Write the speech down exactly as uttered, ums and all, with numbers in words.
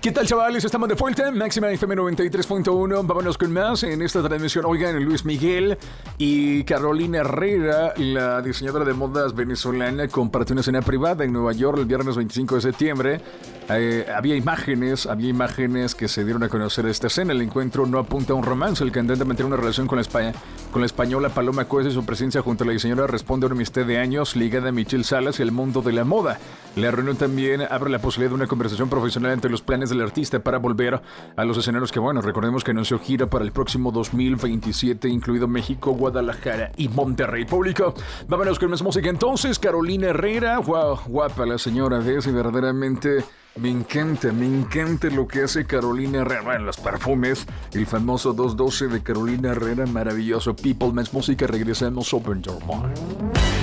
¿Qué tal, chavales? Estamos de vuelta, Máxima F M noventa y tres punto uno. Vámonos con más en esta transmisión. Oigan, Luis Miguel y Carolina Herrera, la diseñadora de modas venezolana, compartió una cena privada en Nueva York el viernes veinticinco de septiembre. Eh, había imágenes, había imágenes que se dieron a conocer de esta escena. El encuentro no apunta a un romance. El cantante mantiene una relación con la, España, con la española Paloma Cuesta y su presencia junto a la diseñadora responde a una amistad de años ligada a Michelle Salas y el mundo de la moda. La reunión también abre la posibilidad de una conversación profesional entre los planes del artista para volver a los escenarios que, bueno, recordemos que anunció gira para el próximo dos mil veintisiete, incluido México, Guadalajara y Monterrey. Público, vámonos con más música entonces. Carolina Herrera, wow, guapa la señora Desi, verdaderamente me encanta, me encanta lo que hace Carolina Herrera. Bueno, los perfumes, el famoso dos doce de Carolina Herrera, maravilloso. People, más música, regresamos. Open Your Mind.